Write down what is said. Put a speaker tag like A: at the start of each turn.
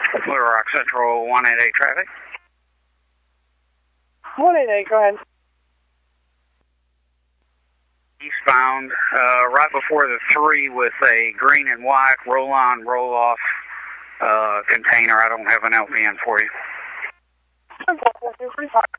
A: Little Rock Central 188 traffic.
B: 188, go ahead.
A: Eastbound, right before the 3 with a green and white roll-on, roll-off container. I don't have an LPN for you.